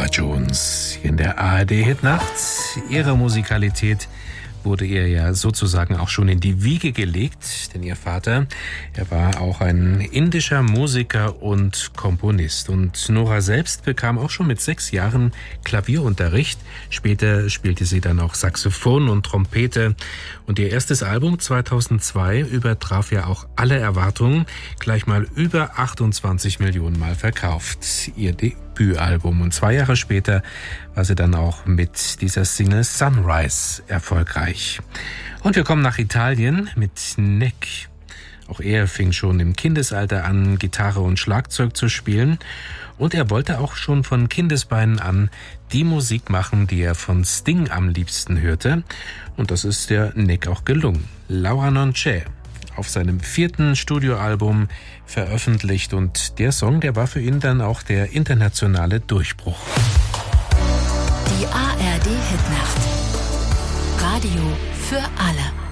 Nora Jones in der ARD-Hitnacht. Ihre Musikalität wurde ihr ja sozusagen auch schon in die Wiege gelegt, denn ihr Vater, er war auch ein indischer Musiker und Komponist. Und Nora selbst bekam auch schon mit 6 Jahren Klavierunterricht. Später spielte sie dann auch Saxophon und Trompete. Und ihr erstes Album 2002 übertraf ja auch alle Erwartungen, gleich mal über 28 Millionen Mal verkauft. Ihr Debütalbum. Und 2 Jahre später war sie dann auch mit dieser Single Sunrise erfolgreich. Und wir kommen nach Italien mit Nick. Auch er fing schon im Kindesalter an, Gitarre und Schlagzeug zu spielen. Und er wollte auch schon von Kindesbeinen an die Musik machen, die er von Sting am liebsten hörte. Und das ist der Nick auch gelungen. Laura non c'è. Auf seinem 4. Studioalbum veröffentlicht. Und der Song, der war für ihn dann auch der internationale Durchbruch. Die ARD Hitnacht. Radio für alle.